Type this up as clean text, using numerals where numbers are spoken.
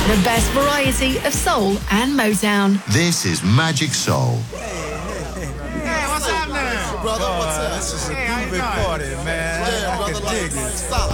The best variety of soul and Motown. This is Magic Soul. Hey, what's happening? Brother, what's up? This is a big party, man. Yeah, brother, I can dig it. Stop.